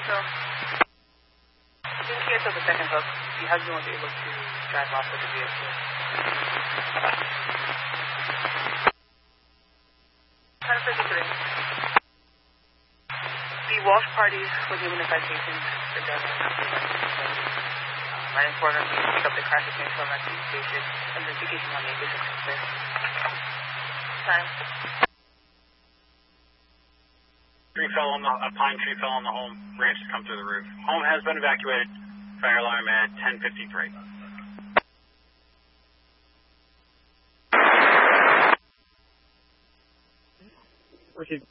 So, didn't cancel the second hook. The husband was able to drive off with the vehicle. 1053. The Walsh party was given a citation for driving after the I informed them to pick up the crash at St. Philip Police Station. Investigation on the issue. Time. A pine tree fell on the home. Branches come through the roof. Home has been evacuated. Fire alarm at 10:53. Received.